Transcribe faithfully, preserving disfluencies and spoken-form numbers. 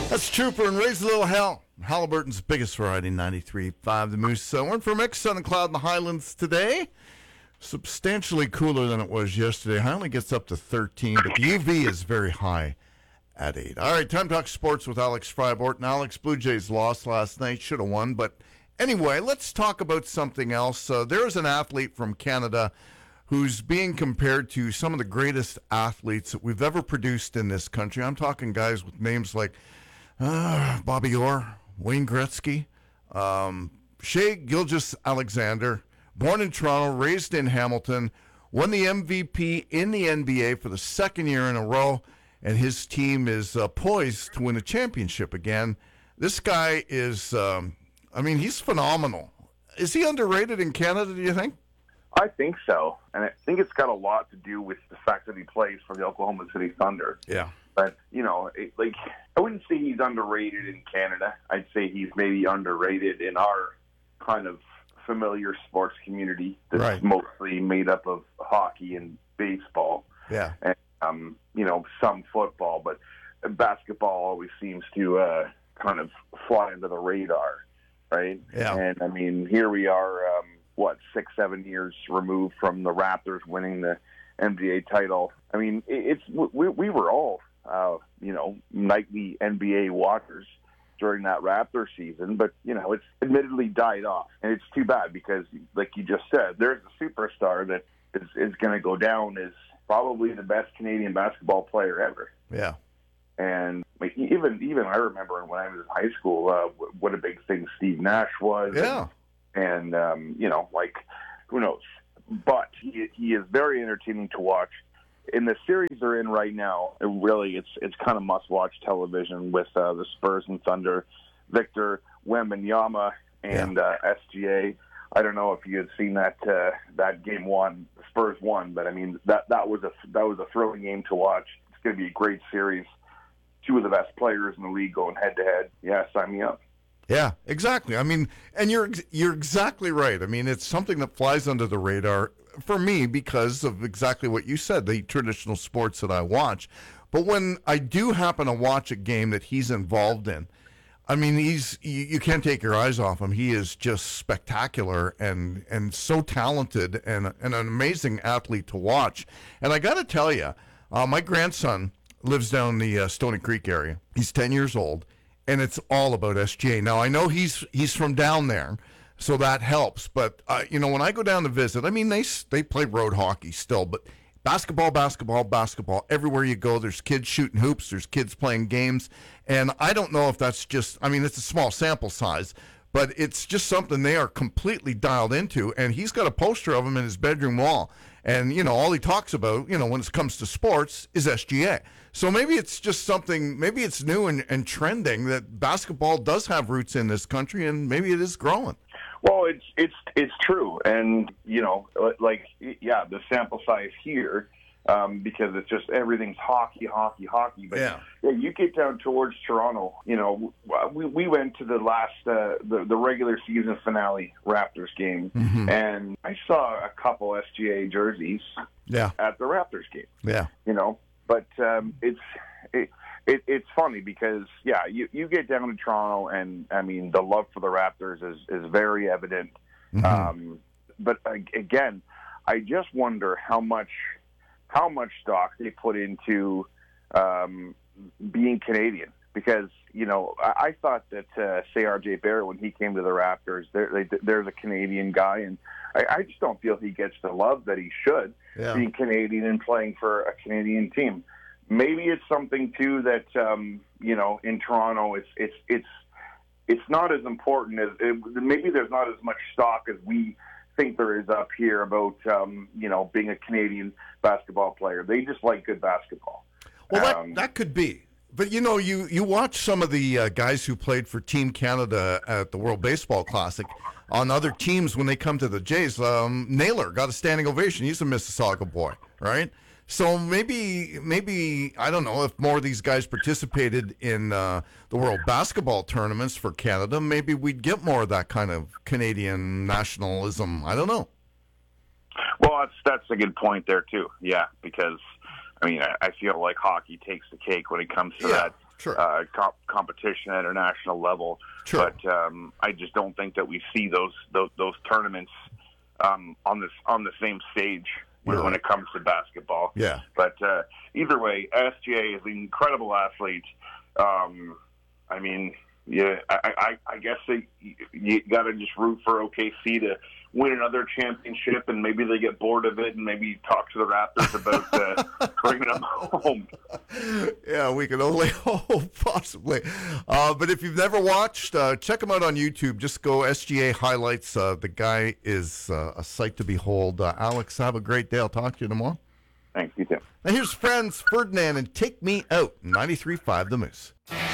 That's Trooper and Raise a Little Hell. Halliburton's biggest variety, ninety-three point five The Moose. So we're in for a mix, sun and cloud in the Highlands today. Substantially cooler than it was yesterday. High only gets up to thirteen, but the U V is very high at eight. All right, time to talk sports with Alex Freiborton. Alex, Blue Jays lost last night. Should have won. But anyway, let's talk about something else. Uh, there is an athlete from Canada who's being compared to some of the greatest athletes that we've ever produced in this country. I'm talking guys with names like uh, Bobby Orr, Wayne Gretzky, um, Shea Gilgeous-Alexander, born in Toronto, raised in Hamilton, won the M V P in the N B A for the second year in a row, and his team is uh, poised to win a championship again. This guy is, um, I mean, he's phenomenal. Is he underrated in Canada, do you think? I think so, and I think it's got a lot to do with the fact that he plays for the Oklahoma City Thunder. Yeah. But, you know, it, like, I wouldn't say he's underrated in Canada. I'd say he's maybe underrated in our kind of familiar sports community that's right. mostly made up of hockey and baseball. Yeah. And, um, you know, some football, but basketball always seems to uh, kind of fly under the radar, right? Yeah. And, I mean, here we are, um, what, six, seven years removed from the Raptors winning the N B A title. I mean, it's we, we were all, uh, you know, nightly N B A watchers during that Raptor season, but, you know, it's admittedly died off. And it's too bad because, like you just said, there's a superstar that is, is going to go down as probably the best Canadian basketball player ever. Yeah. And like, even even I remember when I was in high school, uh, what a big thing Steve Nash was. Yeah. And, um, you know, like, who knows? But he, he is very entertaining to watch. In the series they're in right now, it really, it's it's kind of must-watch television with uh, the Spurs and Thunder, Victor Wembanyama and yeah. uh, S G A. I don't know if you had seen that uh, that game one. The Spurs won, but I mean that that was a that was a thrilling game to watch. It's going to be a great series. Two of the best players in the league going head-to-head. Yeah, sign me up. Yeah, exactly. I mean, and you're you're exactly right. I mean, it's something that flies under the radar for me because of exactly what you said, the traditional sports that I watch. But when I do happen to watch a game that he's involved in, I mean, he's you, you can't take your eyes off him. He is just spectacular and and so talented and, and an amazing athlete to watch. And I got to tell you, uh, my grandson lives down the uh, Stony Creek area. He's ten years old. And it's all about S G A. Now, I know he's he's from down there, so that helps. But, uh, you know, when I go down to visit, I mean, they they play road hockey still. But basketball, basketball, basketball, everywhere you go, there's kids shooting hoops. There's kids playing games. And I don't know if that's just, I mean, it's a small sample size. But it's just something they are completely dialed into. And he's got a poster of him in his bedroom wall. And, you know, all he talks about, you know, when it comes to sports is S G A. So maybe it's just something, maybe it's new and, and trending that basketball does have roots in this country, and maybe it is growing. Well, it's it's it's true. And, you know, like, yeah, the sample size here, um, because it's just everything's hockey, hockey, hockey. But yeah. yeah, you get down towards Toronto, you know, we we went to the last, uh, the, the regular season finale Raptors game, mm-hmm. and I saw a couple S G A jerseys yeah. at the Raptors game. Yeah. You know, but um, it's it, it, it's funny because, yeah, you, you get down to Toronto, and, I mean, the love for the Raptors is, is very evident. Mm-hmm. Um, but, again, I just wonder how much how much stock they put into um, being Canadian. Because, you know, I, I thought that, uh, say, R J Barrett, when he came to the Raptors, there, they, there's a Canadian guy, and I, I just don't feel he gets the love that he should, yeah. being Canadian and playing for a Canadian team. Maybe it's something, too, that, um, you know, in Toronto, it's it's it's it's not as important as it, maybe there's not as much stock as we think there is up here about, um, you know, being a Canadian basketball player. They just like good basketball. Well, that, um, that could be. But, you know, you, you watch some of the uh, guys who played for Team Canada at the World Baseball Classic on other teams when they come to the Jays. Um, Naylor got a standing ovation. He's a Mississauga boy, right? So maybe, maybe I don't know, if more of these guys participated in uh, the World Basketball tournaments for Canada, maybe we'd get more of that kind of Canadian nationalism. I don't know. Well, that's that's a good point there too. Yeah, because I mean, I, I feel like hockey takes the cake when it comes to yeah. that sure. uh, comp- competition at a national level. Sure. But um, I just don't think that we see those those, those tournaments um, on this on the same stage when, You're when right. it comes to basketball. Yeah. But uh, either way, S G A is an incredible athlete. Um, I mean, yeah, I, I, I guess they, you got to just root for O K C to win another championship, and maybe they get bored of it, and maybe talk to the Raptors about uh, bringing them home. Yeah, we can only hope, possibly. Uh, but if you've never watched, uh, check him out on YouTube. Just go S G A highlights. Uh, the guy is uh, a sight to behold. Uh, Alex, have a great day. I'll talk to you tomorrow. Thanks, you too. And here's Franz Ferdinand and Take Me Out, ninety-three point five The Moose.